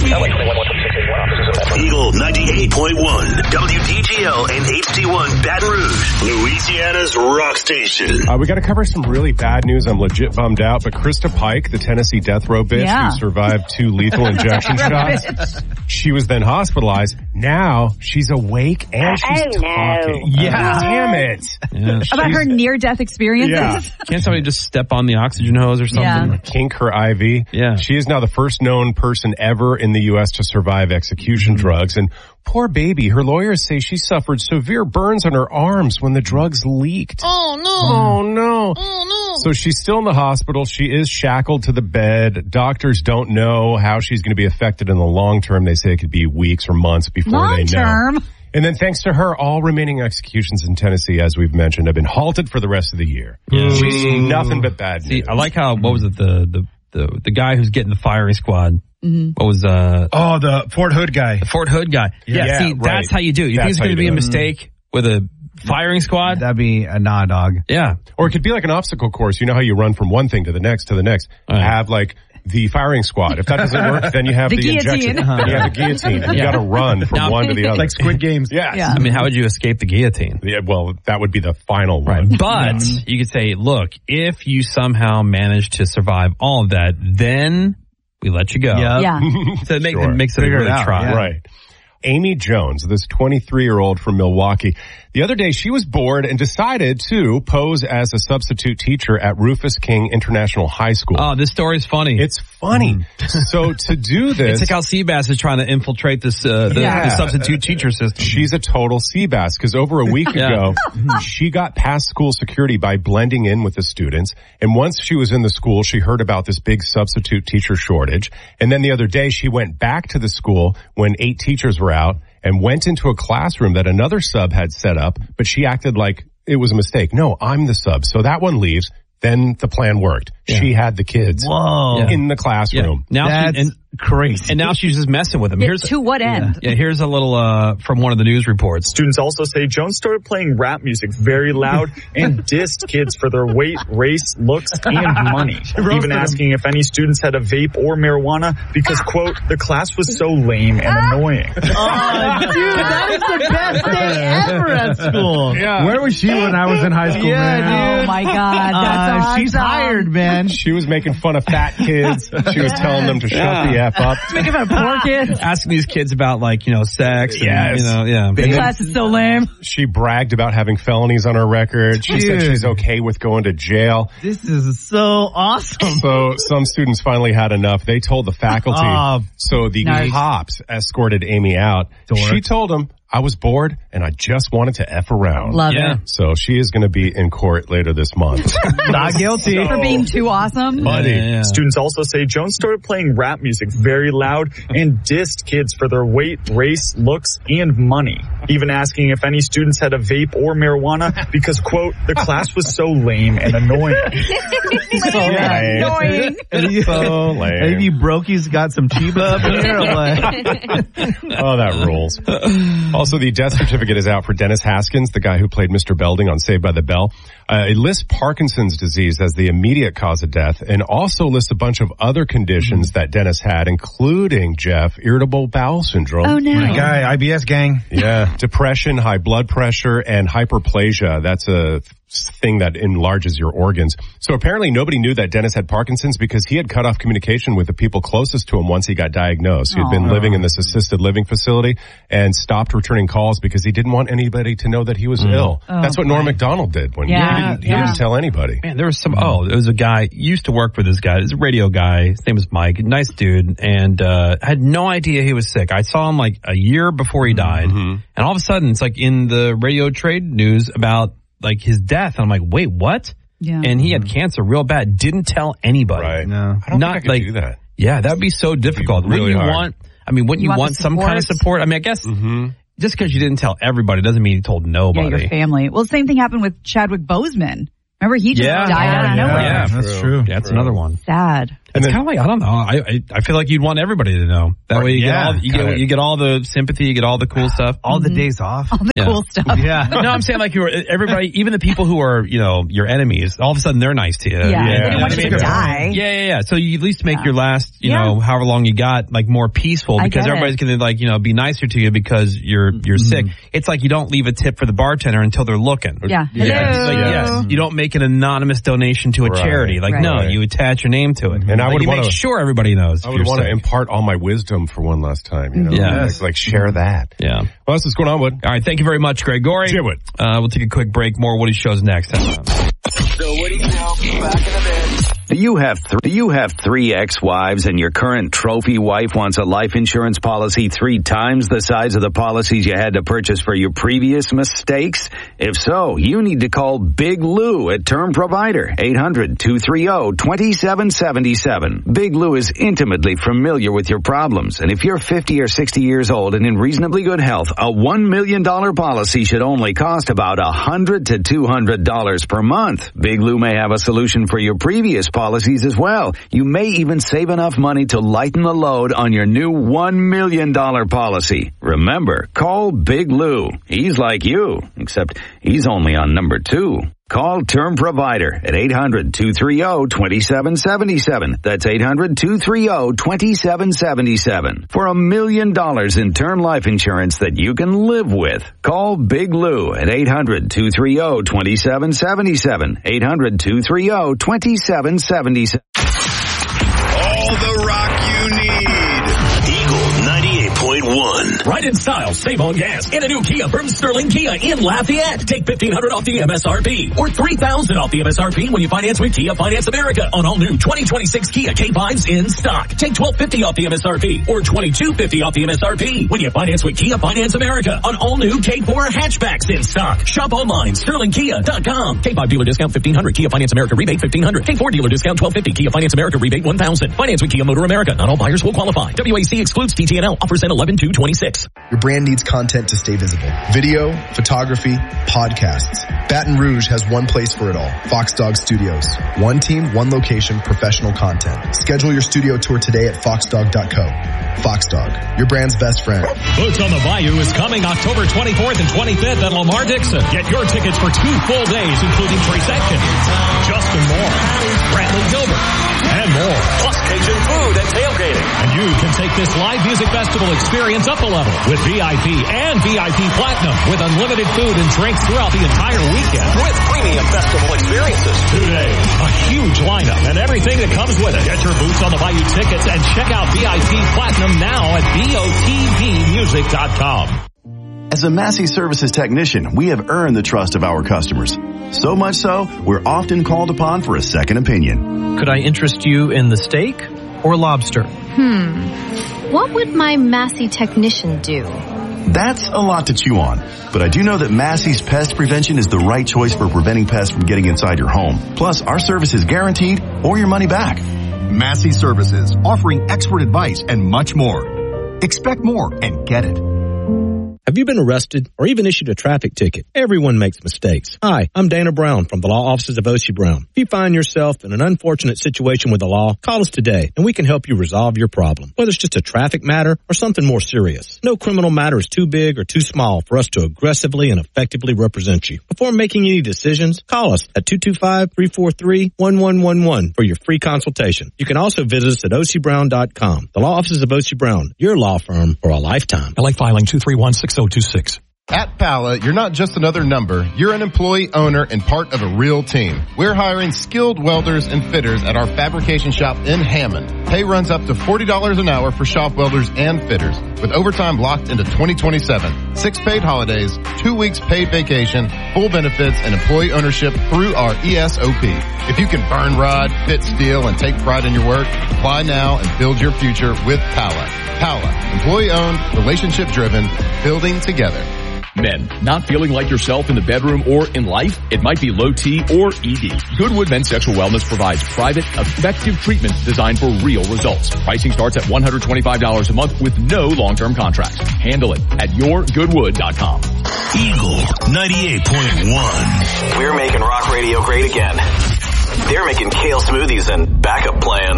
Eagle 98.1, WDGL and HD1 Baton Rouge, Louisiana's rock station. We got to cover some really bad news. I'm legit bummed out, but Krista Pike, the Tennessee death row bitch who survived 2 lethal injection shots, she was then hospitalized. Now she's awake and she's talking. Yeah, damn it. Yeah. About her near-death experiences. Yeah. Can't somebody just step on the oxygen hose or something? Yeah. Kink her IV. Yeah. She is now the first known person ever in the U.S. to survive execution drugs. And poor baby, her lawyers say she suffered severe burns on her arms when the drugs leaked. Oh, no. Oh, no. Oh, no. So she's still in the hospital. She is shackled to the bed. Doctors don't know how she's going to be affected in the long term. They say it could be weeks or months before they know. Long term? And then thanks to her, all remaining executions in Tennessee, as we've mentioned, have been halted for the rest of the year. She's seen nothing but bad news. See, I like how, what was it, the guy who's getting the firing squad? Mm-hmm. What was, the Fort Hood guy. The Fort Hood guy. Yeah, see, right. that's how you do it. You think it's going to be a mistake with a firing squad? That'd be a nah, dog. Yeah. Or it could be like an obstacle course. You know how you run from one thing to the next. Have like the firing squad. If that doesn't work, then you have the guillotine. injection. Then you have the guillotine. You got to run from one to the other. Like Squid Games. Yes. Yeah. I mean, how would you escape the guillotine? Yeah, well, that would be the final one. But you could say, look, if you somehow manage to survive all of that, then we let you go. Yeah. So it Sure. makes it a Figure good it out, try. yeah. Right. Amy Jones, this 23-year-old from Milwaukee. The other day, she was bored and decided to pose as a substitute teacher at Rufus King International High School. Oh, this story's funny. It's funny. So to do this... It's like how Seabass is trying to infiltrate this the substitute teacher system. She's a total Seabass because over a week ago, she got past school security by blending in with the students. And once she was in the school, she heard about this big substitute teacher shortage. And then the other day, she went back to the school when 8 teachers were out and went into a classroom that another sub had set up, but she acted like it was a mistake. No, I'm the sub. So that one leaves. Then the plan worked. Yeah. She had the kids in the classroom. Yeah. Now That's crazy. And now she's just messing with them. To what end? Yeah, here's a little from one of the news reports. Students also say Jones started playing rap music very loud and dissed kids for their weight, race, looks, and money. Even asking if any students had a vape or marijuana because, quote, the class was so lame and annoying. Oh, dude, that is the best day ever at school. Yeah. Where was she when I was in high school, man? Oh, my God. That's awesome. She's hired, man. She was making fun of fat kids. She was telling them to shut the F up. Making fun of poor kids. Asking these kids about, like, sex. Yes. And, Big class is so lame. She bragged about having felonies on her record. She said she's okay with going to jail. This is so awesome. So some students finally had enough. They told the faculty. So the cops escorted Amy out. She told them, I was bored and I just wanted to F around. Love it. So she is going to be in court later this month. Not guilty. For being too awesome. Buddy. Yeah. Students also say Jones started playing rap music very loud and dissed kids for their weight, race, looks, and money. Even asking if any students had a vape or marijuana because, quote, the class was so lame and annoying. Annoying. So lame. Have you brokies got some Chiba up in here or what? Oh, that rules. Also, the death certificate is out for Dennis Haskins, the guy who played Mr. Belding on Saved by the Bell. It lists Parkinson's disease as the immediate cause of death and also lists a bunch of other conditions that Dennis had, including, Jeff, irritable bowel syndrome. Oh, no. My guy, IBS gang. Yeah. Depression, high blood pressure, and hyperplasia. That's a thing that enlarges your organs. So apparently nobody knew that Dennis had Parkinson's because he had cut off communication with the people closest to him once he got diagnosed. He had been living in this assisted living facility and stopped returning calls because he didn't want anybody to know that he was ill. That's what Norm Macdonald did when he didn't tell anybody. Man, there was there was a guy, used to work with this guy, this radio guy, his name was Mike, nice dude, and I had no idea he was sick. I saw him like a year before he died, and all of a sudden it's like in the radio trade news about like his death, and I'm like, wait, what? Yeah. And he had cancer real bad, didn't tell anybody. Right. No. I don't think I could do that. Yeah, that would be so difficult. Really hard. Wouldn't you want some kind of support? I mean, I guess just because you didn't tell everybody doesn't mean you told nobody. Yeah, your family. Well, same thing happened with Chadwick Boseman. Remember, he just died out of nowhere. Yeah, that's true. Yeah, that's another one. Sad. It's kind of like, I don't know. I feel like you'd want everybody to know. That way you get all the sympathy, you get all the cool stuff. All the days off. All the cool stuff. Yeah. No, I'm saying like everybody, even the people who are, your enemies, all of a sudden they're nice to you. Yeah. They You don't know want what I you mean? to die. Yeah. So you at least make your last, however long you got, like more peaceful, because everybody's going to be nicer to you because you're sick. It's like you don't leave a tip for the bartender until they're looking. Yeah. Hello. You don't make an anonymous donation to a charity. Like, no, you attach your name to it. And I would make sure everybody knows. I would want to impart all my wisdom for one last time, like share that. Yeah. Well, that's what's going on, Wood. All right. Thank you very much, Gregory. We'll take a quick break. More Woody shows next. So Woody, back in a bit. Do you have three ex-wives and your current trophy wife wants a life insurance policy 3 times the size of the policies you had to purchase for your previous mistakes? If so, you need to call Big Lou at Term Provider, 800-230-2777. Big Lou is intimately familiar with your problems, and if you're 50 or 60 years old and in reasonably good health, a $1 million policy should only cost about $100 to $200 per month. Big Lou may have a solution for your previous policies as well. You may even save enough money to lighten the load on your new $1 million policy. Remember, call Big Lou. He's like you, except he's only on number 2. Call Term Provider at 800-230-2777. That's 800-230-2777. For $1 million in term life insurance that you can live with. Call Big Lou at 800-230-2777. 800-230-2777. All the rock you need. Eagle 98.1. Ride in style, save on gas in a new Kia from Sterling Kia in Lafayette. Take $1,500 off the MSRP or $3,000 off the MSRP when you finance with Kia Finance America on all new 2026 Kia K5s in stock. Take $1,250 off the MSRP or $2,250 off the MSRP when you finance with Kia Finance America on all new K4 hatchbacks in stock. Shop online, sterlingkia.com. K5 dealer discount $1,500. Kia Finance America rebate $1,500. K4 dealer discount $1,250. Kia Finance America rebate $1,000. Finance with Kia Motor America. Not all buyers will qualify. WAC excludes TTNL. Offers end 11/2/26. Your brand needs content to stay visible. Video, photography, podcasts. Baton Rouge has one place for it all. Fox Dog Studios. One team, one location, professional content. Schedule your studio tour today at foxdog.co. Fox Dog, your brand's best friend. Boots on the Bayou is coming October 24th and 25th at Lamar Dixon. Get your tickets for 2 full days, including Trace Atkins, Justin Moore, Bradley Gilbert, and more. Plus Cajun food and tailgating. And you can take this live music festival experience up a level with VIP and VIP Platinum with unlimited food and drinks throughout the entire weekend. With premium festival experiences. Today, a huge lineup and everything that comes with it. Get your Boots on the Bayou tickets and check out VIP Platinum now at BOTBmusic.com. As a Massey Services technician, we have earned the trust of our customers. So much so, we're often called upon for a second opinion. Could I interest you in the steak or lobster? What would my Massey technician do? That's a lot to chew on. But I do know that Massey's Pest Prevention is the right choice for preventing pests from getting inside your home. Plus, our service is guaranteed or your money back. Massey Services, offering expert advice and much more. Expect more and get it. Have you been arrested or even issued a traffic ticket? Everyone makes mistakes. Hi, I'm Dana Brown from the law offices of O.C. Brown. If you find yourself in an unfortunate situation with the law, call us today and we can help you resolve your problem. Whether it's just a traffic matter or something more serious. No criminal matter is too big or too small for us to aggressively and effectively represent you. Before making any decisions, call us at 225-343-1111 for your free consultation. You can also visit us at ocbrown.com. The law offices of O.C. Brown, your law firm for a lifetime. LA filing 231-6026. At Pala, you're not just another number. You're an employee, owner, and part of a real team. We're hiring skilled welders and fitters at our fabrication shop in Hammond. Pay runs up to $40 an hour for shop welders and fitters, with overtime locked into 2027. 6 paid holidays, 2 weeks paid vacation, full benefits, and employee ownership through our ESOP. If you can burn rod, fit steel, and take pride in your work, apply now and build your future with Pala. Pala, employee-owned, relationship-driven, building together. Men, not feeling like yourself in the bedroom or in life? It might be low T or ED. Goodwood Men's Sexual Wellness provides private, effective treatment designed for real results. Pricing starts at $125 a month with no long-term contracts. Handle it at yourgoodwood.com. Eagle 98.1. We're making rock radio great again. They're making kale smoothies and backup plans.